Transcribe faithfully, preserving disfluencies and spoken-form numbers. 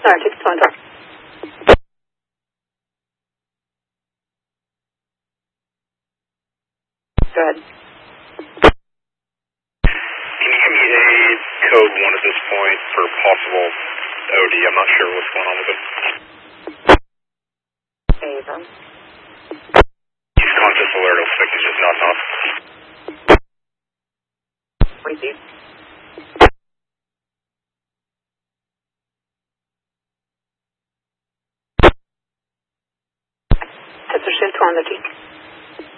Alright, take the phone talk. Go ahead. Can you give me a code one at this point for possible O D? I'm not sure what's going on with it. Ava. He's conscious alert, looks like he's just nodding off. Repeat. That's a shift one thirty.